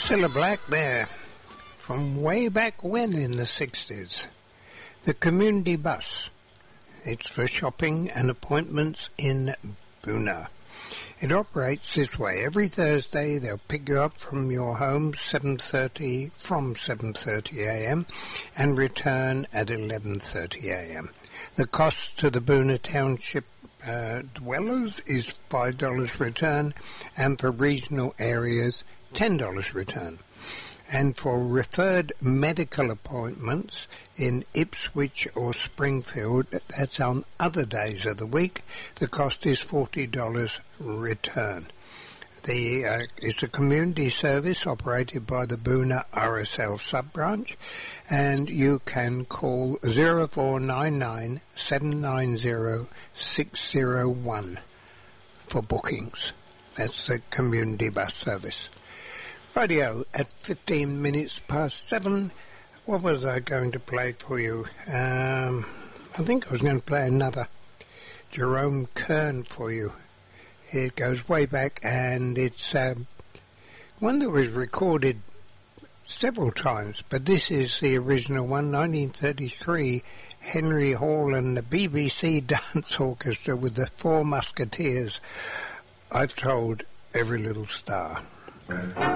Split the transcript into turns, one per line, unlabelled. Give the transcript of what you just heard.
Cilla Black there, from way back when in the 60s. The Community Bus. It's for shopping and appointments in Boonah. It operates this way. Every Thursday they'll pick you up from your home from 7:30 a.m. and return at 11:30 a.m. The cost to the Boonah Township dwellers is $5 return, and for regional areas $10 return. And for referred medical appointments in Ipswich or Springfield, that's on other days of the week, the cost is $40 return. It's a community service operated by the Boonah RSL sub-branch, and you can call 0499 790 601 for bookings. That's the community bus service. Radio at 15 minutes past 7. What was I going to play for you? I think I was going to play another Jerome Kern for you. It goes way back, and it's one that was recorded several times, but this is the original one, 1933, Henry Hall and the BBC Dance Orchestra with the Four Musketeers. I've told every little star.